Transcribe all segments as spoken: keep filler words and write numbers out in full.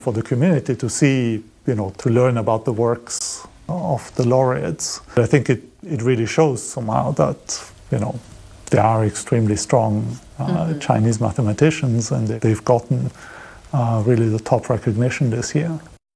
for the community to see, you know, to learn about the works of the laureates. I think it, it really shows somehow that, you know, they are extremely strong uh, mm-hmm. Chinese mathematicians, and they've gotten uh, really the top recognition this year.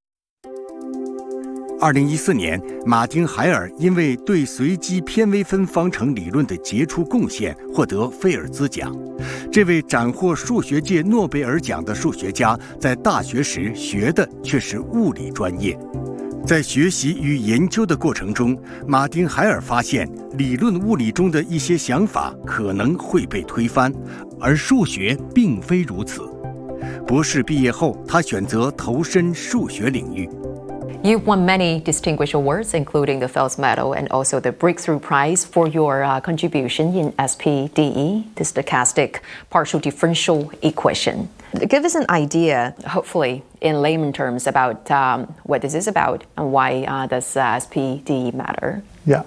二零一四年，马丁·海尔因为对随机偏微分方程理论的杰出贡献，获得菲尔兹奖。这位斩获数学界诺贝尔奖的数学家，在大学时学的却是物理专业。在学习与研究的过程中，马丁·海尔发现，理论物理中的一些想法可能会被推翻，而数学并非如此。博士毕业后，他选择投身数学领域。 You've won many distinguished awards, including the Fields Medal and also the Breakthrough Prize for your uh, contribution in S P D E, the stochastic partial differential equation. Give us an idea, hopefully in layman terms, about um, what this is about and why uh, does uh, S P D E matter? Yeah,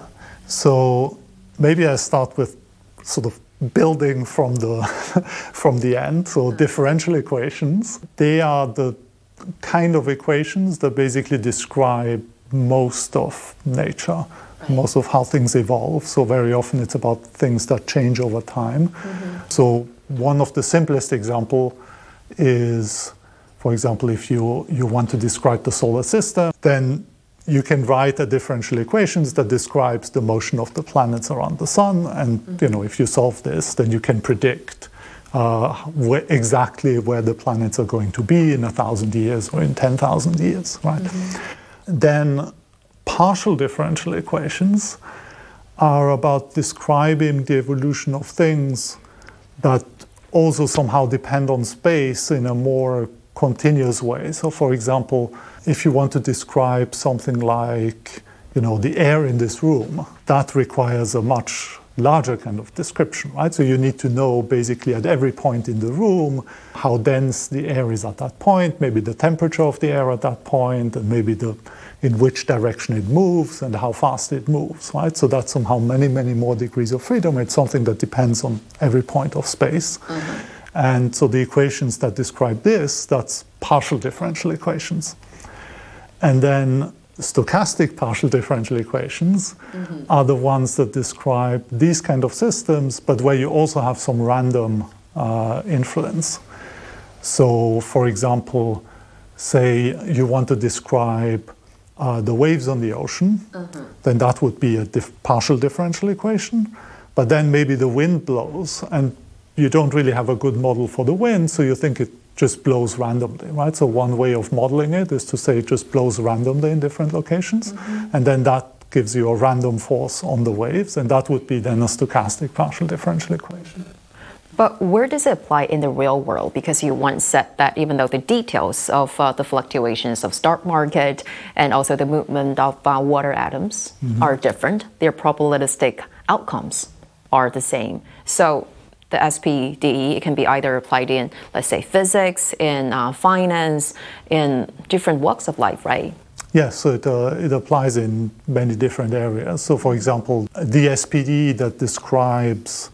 so maybe I start with sort of building from the from the end. So differential equations, they are the kind of equations that basically describe most of nature, right. most of how things evolve. So very often it's about things that change over time. Mm-hmm. So one of the simplest example is, for example, if you, you want to describe the solar system, then you can write a differential equations that describes the motion of the planets around the sun. And mm-hmm. you know, if you solve this, then you can predict Uh, where, exactly where the planets are going to be in a thousand years or in ten thousand years, right? Mm-hmm. Then partial differential equations are about describing the evolution of things that also somehow depend on space in a more continuous way. So for example, if you want to describe something like, you know, the air in this room, that requires a much larger kind of description, right? So you need to know basically at every point in the room how dense the air is at that point, maybe the temperature of the air at that point, and maybe the in which direction it moves and how fast it moves, right? So that's somehow many, many more degrees of freedom. It's something that depends on every point of space. Mm-hmm. And so the equations that describe this, that's partial differential equations. And then stochastic partial differential equations mm-hmm. are the ones that describe these kind of systems, but where you also have some random uh, influence. So, for example, say you want to describe uh, the waves on the ocean, mm-hmm. then that would be a dif- partial differential equation. But then maybe the wind blows, and you don't really have a good model for the wind, so you think it just blows randomly, right? So one way of modeling it is to say it just blows randomly in different locations, mm-hmm. and then that gives you a random force on the waves, and that would be then a stochastic partial differential equation. But where does it apply in the real world? Because you once said that even though the details of uh, the fluctuations of stock market and also the movement of uh, water atoms mm-hmm. are different, their probabilistic outcomes are the same. So the S P D E, it can be either applied in, let's say, physics, in uh, finance, in different walks of life, right? Yes, so it, uh, it applies in many different areas. So, for example, the S P D E that describes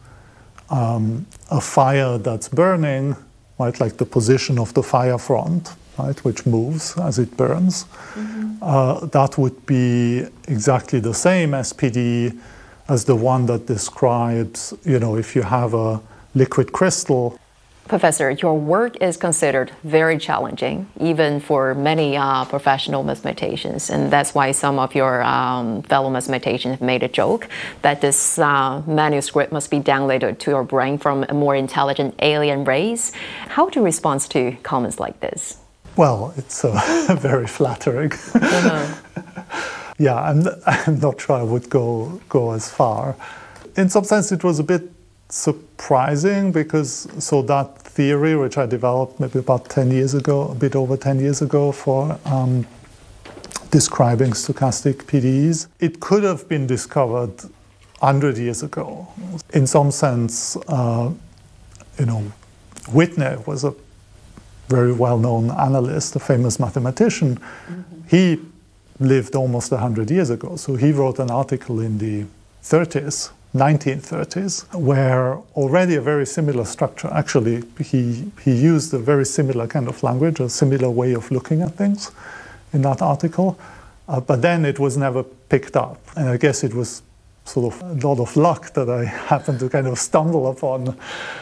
um, a fire that's burning, right, like the position of the fire front, right, which moves as it burns, mm-hmm. uh, that would be exactly the same S P D E as the one that describes, you know, if you have a liquid crystal. Professor, your work is considered very challenging, even for many uh, professional mathematicians, and that's why some of your um, fellow mathematicians have made a joke that this uh, manuscript must be downloaded to your brain from a more intelligent alien race. How do you respond to comments like this? Well, it's uh, very flattering. Uh-huh. Yeah, I'm, I'm not sure I would go go as far. In some sense, it was a bit surprising because so that theory, which I developed maybe about ten years ago, a bit over ten years ago for um, describing stochastic P D Es, it could have been discovered one hundred years ago. In some sense, uh, you know, Whitney was a very well-known analyst, a famous mathematician. Mm-hmm. He lived almost one hundred years ago. So he wrote an article in the thirties nineteen thirties, where already a very similar structure, actually, he, he used a very similar kind of language, a similar way of looking at things in that article, uh, but then it was never picked up. And I guess it was sort of a lot of luck that I happened to kind of stumble upon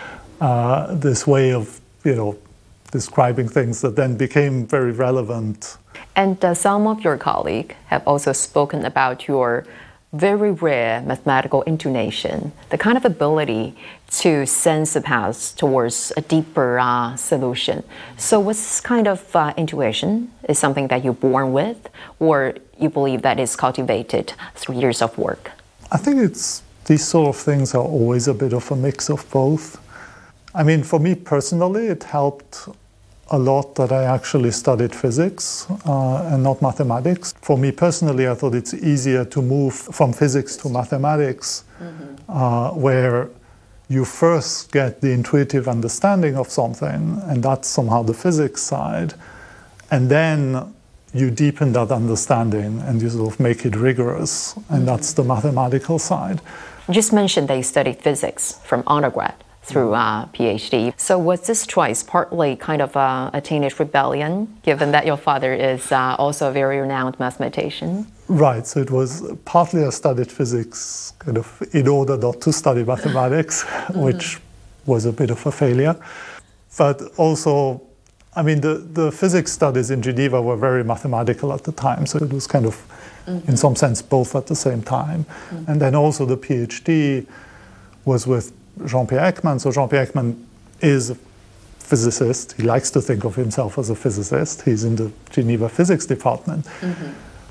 uh, this way of, you know, describing things that then became very relevant. And uh, some of your colleagues have also spoken about your very rare mathematical intonation, the kind of ability to sense a path towards a deeper uh, solution. So what's this kind of uh, intuition? Is something that you're born with, or you believe that is cultivated through years of work? I think it's these sort of things are always a bit of a mix of both. I mean, for me personally, it helped a lot that I actually studied physics uh, and not mathematics. For me personally, I thought it's easier to move from physics to mathematics, mm-hmm. uh, where you first get the intuitive understanding of something, and that's somehow the physics side, and then you deepen that understanding and you sort of make it rigorous, and mm-hmm. that's the mathematical side. You just mentioned that you studied physics from undergrad through uh, PhD. So was this choice partly kind of a, a teenage rebellion, given that your father is uh, also a very renowned mathematician? Right, so it was partly I studied physics kind of in order not to study mathematics, mm-hmm. which was a bit of a failure. But also, I mean, the, the physics studies in Geneva were very mathematical at the time, so it was kind of, mm-hmm. in some sense, both at the same time. Mm-hmm. And then also the PhD was with Jean-Pierre Ekman. So Jean-Pierre Ekman is a physicist. He likes to think of himself as a physicist. He's in the Geneva physics department. Mm-hmm.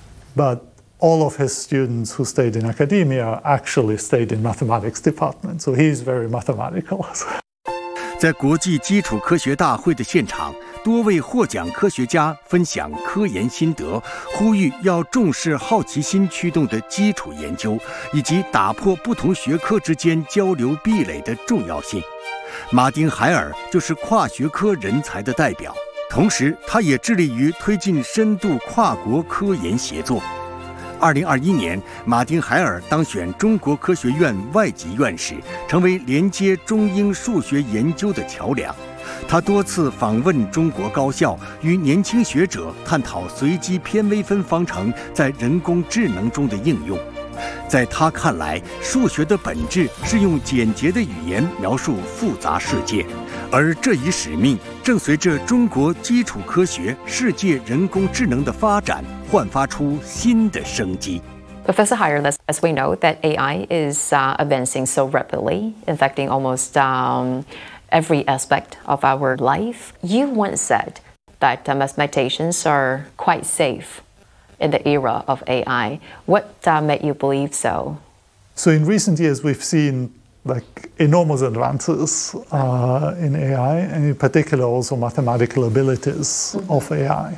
But all of his students who stayed in academia actually stayed in mathematics department. So he's very mathematical. 在国际基础科学大会的现场，多位获奖科学家分享科研心得，呼吁要重视好奇心驱动的基础研究，以及打破不同学科之间交流壁垒的重要性。马丁·海尔就是跨学科人才的代表，同时他也致力于推进深度跨国科研协作。二零二一年，马丁·海尔当选中国科学院外籍院士，成为连接中英数学研究的桥梁。他多次访问中国高校，与年轻学者探讨随机偏微分方程在人工智能中的应用。在他看来，数学的本质是用简洁的语言描述复杂世界，而这一使命正随着中国基础科学、世界人工智能的发展，焕发出新的生机。 Professor Haier, as we know that A I is uh, advancing so rapidly, affecting almost um, every aspect of our life. You once said that uh, mathematicians are quite safe in the era of A I. What uh, made you believe so? So in recent years, we've seen like enormous advances uh, in A I, and in particular also mathematical abilities mm-hmm. of A I.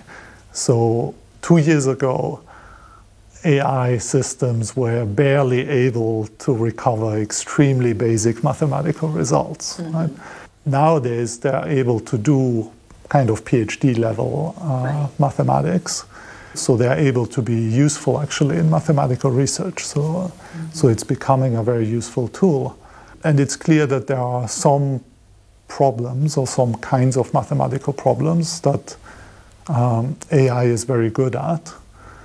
So two years ago, A I systems were barely able to recover extremely basic mathematical results. Mm-hmm. Right? Nowadays, they're able to do kind of PhD level uh, right. mathematics. So they're able to be useful actually in mathematical research. So, uh, mm-hmm. so it's becoming a very useful tool. And it's clear that there are some problems or some kinds of mathematical problems that um, A I is very good at,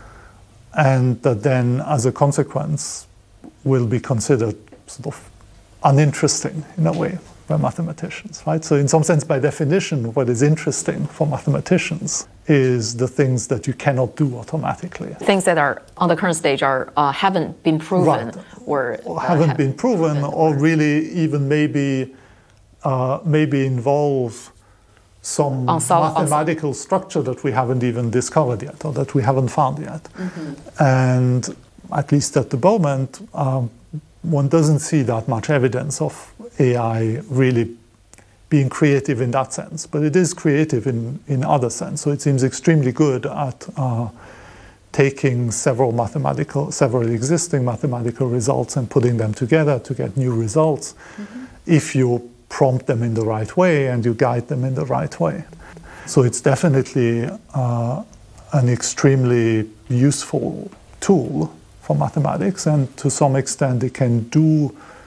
and that then as a consequence will be considered sort of uninteresting in a way by mathematicians, right? So in some sense, by definition, what is interesting for mathematicians is the things that you cannot do automatically. Things that are on the current stage are uh, haven't been proven, right. or, or haven't have been proven, proven or, or really even maybe uh, maybe involve some ensemble, mathematical ensemble. structure that we haven't even discovered yet, or that we haven't found yet. Mm-hmm. And at least at the moment, um, one doesn't see that much evidence of A I really being creative in that sense, but it is creative in, in other sense. So it seems extremely good at uh, taking several mathematical, several existing mathematical results and putting them together to get new results, mm-hmm. if you prompt them in the right way and you guide them in the right way. So it's definitely uh, an extremely useful tool for mathematics, and to some extent it can do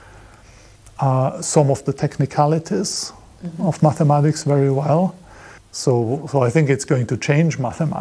uh, some of the technicalities mm-hmm. of mathematics very well. So, so I think it's going to change mathematics.